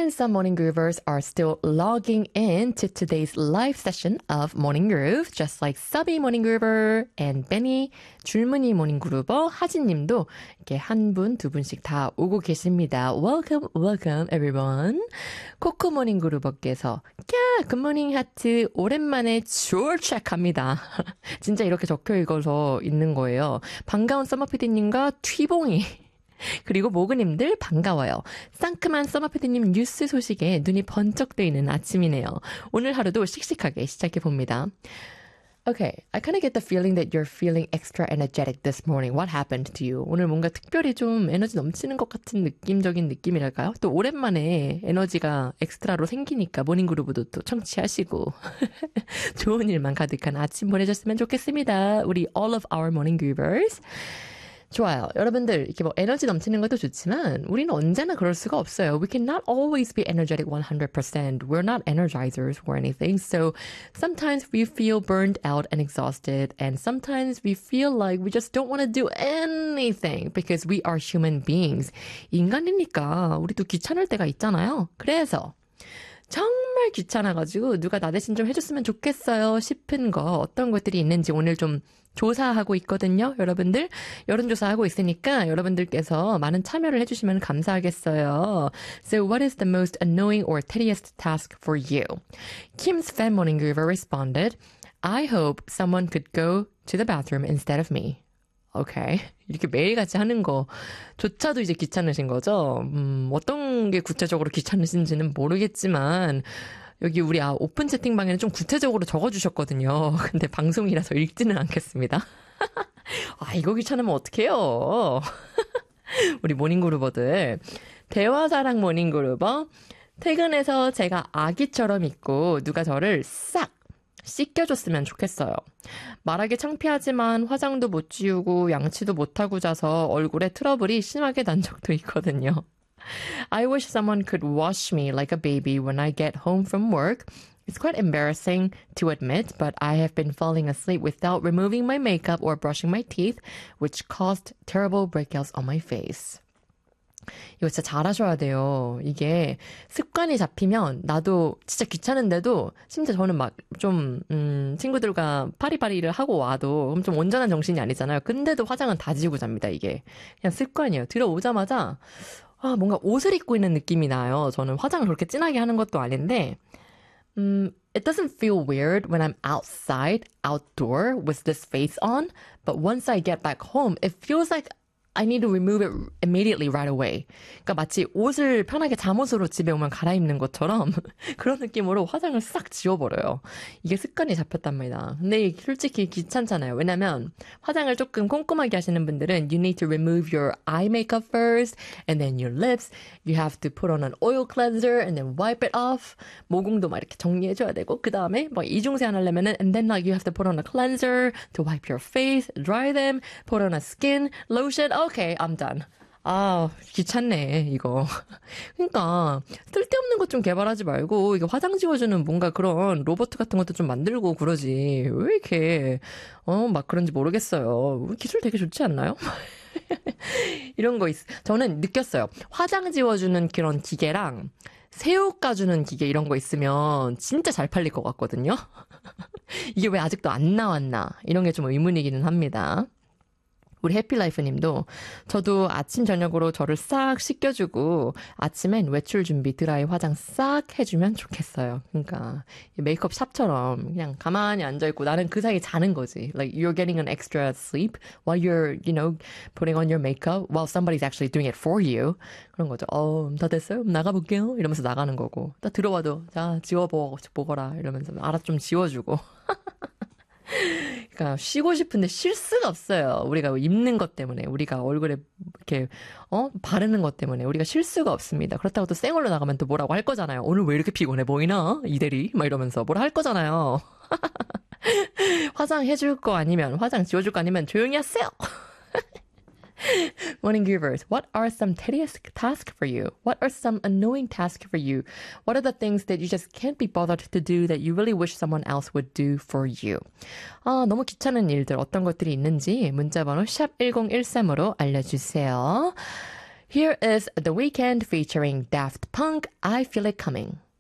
And some morning groovers are still logging in to today's live session of Morning Groove, just like Subby Morning Groover and Benny, 줄무늬 Morning Groover, 하진님도 이렇게 한 분, 두 분씩 다 오고 계십니다. Welcome, welcome everyone. 코코 Morning Groover께서 굿모닝 하트 오랜만에 출첵합니다. 진짜 이렇게 적혀 읽어서 있는 거예요. 반가운 서머피디님과 튀봉이 그리고 모그님들 반가워요. 상큼한 서머피디님 뉴스 소식에 눈이 번쩍 뜨이는 아침이네요. 오늘 하루도 씩씩하게 시작해봅니다. Okay, I kind of get the feeling that you're feeling extra energetic this morning. What happened to you? 오늘 뭔가 특별히 좀 에너지 넘치는 것 같은 느낌적인 느낌이랄까요? 또 오랜만에 에너지가 엑스트라로 생기니까 모닝그루브도 또 청취하시고 좋은 일만 가득한 아침 보내셨으면 좋겠습니다. 우리 all of our morning groovers. 좋아요. 여러분들 이렇게 뭐 에너지 넘치는 것도 좋지만 우리는 언제나 그럴 수가 없어요. We cannot always be energetic 100%. We're not energizers or anything. So sometimes we feel burned out and exhausted and sometimes we feel like we just don't want to do anything because we are human beings. 인간이니까 우리도 귀찮을 때가 있잖아요. 그래서 정말 귀찮아가지고 누가 나 대신 좀 해줬으면 좋겠어요 싶은 거 어떤 것들이 있는지 오늘 좀 조사하고 있거든요. 여러분들 여론조사하고 있으니까 여러분들께서 많은 참여를 해주시면 감사하겠어요. So what is the most annoying or tedious task for you? Kim's fan morning groover responded, I hope someone could go to the bathroom instead of me. 오케이. 이렇게 매일같이 하는 거조차도 이제 귀찮으신 거죠? 어떤 게 구체적으로 귀찮으신지는 모르겠지만 여기 우리 오픈 채팅방에는 좀 구체적으로 적어주셨거든요. 근데 방송이라서 읽지는 않겠습니다. 이거 귀찮으면 어떡해요? 우리 모닝그루버들. 대화사랑 모닝그루버. 퇴근해서 제가 아기처럼 있고 누가 저를 싹 씻겨줬으면 좋겠어요. 말하기 창피하지만 화장도 못 지우고 양치도 못하고 자서 얼굴에 트러블이 심하게 난 적도 있거든요. I wish someone could wash me like a baby when I get home from work. It's quite embarrassing to admit, but I have been falling asleep without removing my makeup or brushing my teeth, which caused terrible breakouts on my face. 이거 진짜 잘하셔야 돼요. 이게 습관이 잡히면 나도 진짜 귀찮은데도 심지어 저는 막 좀 친구들과 파리파리를 하고 와도 좀 온전한 정신이 아니잖아요. 근데도 화장은 다 지우고 잡니다. 이게 그냥 습관이에요. 들어오자마자 뭔가 옷을 입고 있는 느낌이 나요. 저는 화장을 그렇게 진하게 하는 것도 아닌데 it doesn't feel weird when I'm outside, outdoor with this face on, but once I get back home, it feels like I need to remove it immediately right away. 그러니까 마치 옷을 편하게 잠옷으로 집에 오면 갈아입는 것처럼 그런 느낌으로 화장을 싹 지워버려요. 이게 습관이 잡혔단 말이다. 근데 솔직히 귀찮잖아요. 왜냐면 화장을 조금 꼼꼼하게 하시는 분들은 you need to remove your eye makeup first and then your lips. You have to put on an oil cleanser and then wipe it off. 모공도 막 이렇게 정리해줘야 되고 그 다음에 막 이중세안 하려면은 and then like you have to put on a cleanser to wipe your face, dry them, put on a skin lotion. Okay, I'm done. 귀찮네, 이거. 그러니까 쓸데없는 것 좀 개발하지 말고 이게 화장 지워주는 뭔가 그런 로봇 같은 것도 좀 만들고 그러지. 왜 이렇게 막 그런지 모르겠어요. 기술 되게 좋지 않나요? 이런 거 저는 느꼈어요. 화장 지워주는 그런 기계랑 새우 까주는 기계 이런 거 있으면 진짜 잘 팔릴 것 같거든요. 이게 왜 아직도 안 나왔나 이런 게 좀 의문이기는 합니다. 우리 해피라이프님도 저도 아침 저녁으로 저를 싹 씻겨주고 아침엔 외출 준비 드라이 화장 싹 해주면 좋겠어요. 그러니까 메이크업 샵처럼 그냥 가만히 앉아있고 나는 그 사이에 자는 거지. Like you're getting an extra sleep while you're, you know, putting on your makeup while somebody's actually doing it for you. 그런 거죠. 다 됐어요? 나가볼게요. 이러면서 나가는 거고. 딱 들어와도 자 지워보거라 이러면서 알아서 좀 지워주고. 그러니까 쉬고 싶은데 쉴 수가 없어요. 우리가 입는 것 때문에 우리가 얼굴에 이렇게 바르는 것 때문에 우리가 쉴 수가 없습니다. 그렇다고 또 생얼로 나가면 또 뭐라고 할 거잖아요. 오늘 왜 이렇게 피곤해 보이나? 이대리 막 이러면서 뭐라 할 거잖아요. 화장해줄 거 아니면 화장 지워줄 거 아니면 조용히 하세요. Morning Groovers, what are some tedious tasks for you? What are some annoying tasks for you? What are the things that you just can't be bothered to do that you really wish someone else would do for you? 너무 귀찮은 일들 어떤 것들이 있는지 문자번호 샵 1013으로 알려주세요. Here is The Weeknd featuring Daft Punk, I Feel It Coming.